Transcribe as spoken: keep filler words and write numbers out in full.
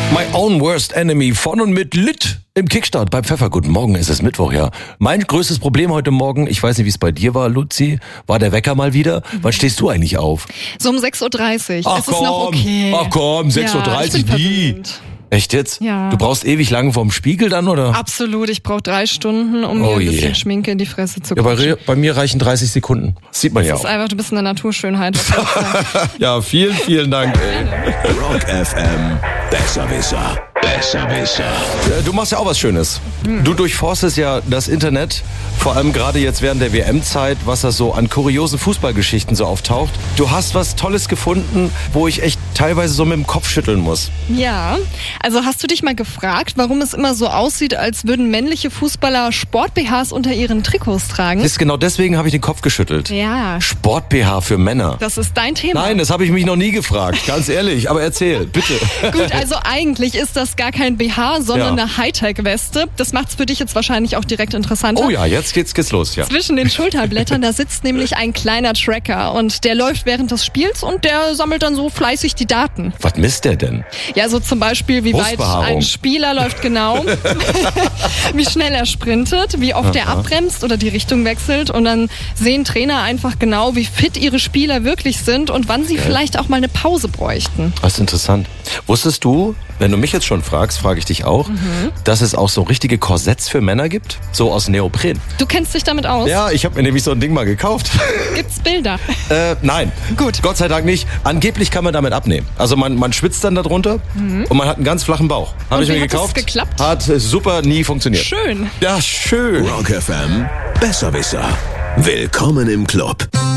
My Own Worst Enemy von und mit Lit im Kickstart bei Pfeffer. Guten Morgen, es ist Mittwoch, ja. Mein größtes Problem heute Morgen, ich weiß nicht, wie es bei dir war, Luzi, war der Wecker mal wieder. Wann stehst du eigentlich auf? So um sechs Uhr dreißig. Ach es komm, ist noch okay. ach komm, sechs Uhr dreißig, ja, wie? Echt jetzt? Ja. Du brauchst ewig lang vorm Spiegel dann, oder? Absolut, ich brauche drei Stunden, um Oh mir ein je. bisschen Schminke in die Fresse zu Ja, bei, klatschen. Re- bei mir reichen dreißig Sekunden. Das sieht man ja Das ist auch. einfach, du bist eine Naturschönheit. Ja, vielen, vielen Dank, ey. Rock F M, Besserwisser, Besserwisser. Äh, Du machst ja auch was Schönes. Hm. Du durchforstest ja das Internet, vor allem gerade jetzt während der W M-Zeit, was da so an kuriosen Fußballgeschichten so auftaucht. Du hast was Tolles gefunden, wo ich echt teilweise so mit dem Kopf schütteln muss. Ja, also hast du dich mal gefragt, warum es immer so aussieht, als würden männliche Fußballer Sport-B Hs unter ihren Trikots tragen? Ist genau deswegen habe ich den Kopf geschüttelt. Ja, Sport-B H für Männer. das ist dein Thema. Nein, das habe ich mich noch nie gefragt, ganz ehrlich. Aber erzähl, bitte. Gut, also eigentlich ist das gar kein B H, sondern Ja. eine Hightech-Weste. Das macht's für dich jetzt wahrscheinlich auch direkt interessanter. Oh ja, jetzt geht's, geht's los, ja. Zwischen den Schulterblättern, da sitzt nämlich ein kleiner Tracker und der läuft während des Spiels und der sammelt dann so fleißig die Daten. Was misst der denn? Ja, so zum Beispiel, wie weit Brustbehaarung. ein Spieler läuft genau, wie schnell er sprintet, wie oft er abbremst oder die Richtung wechselt und dann sehen Trainer einfach genau, wie fit ihre Spieler wirklich sind und wann sie vielleicht auch mal eine Pause bräuchten. Das ist interessant. Wusstest du, wenn du mich jetzt schon fragst, frage ich dich auch, dass es auch so richtige Korsetts für Männer gibt? So aus Neopren. Du kennst dich damit aus? Ja, ich habe mir nämlich so ein Ding mal gekauft. Gibt's Bilder? äh, nein. Gut. Gott sei Dank nicht. Angeblich kann man damit abnehmen. Also man, man schwitzt dann darunter und man hat einen ganz flachen Bauch. Habe Und ich wie mir hat das gekauft. geklappt? Hat äh, super nie funktioniert. Schön. Ja, schön. Rock F M, Besserwisser. Willkommen im Club.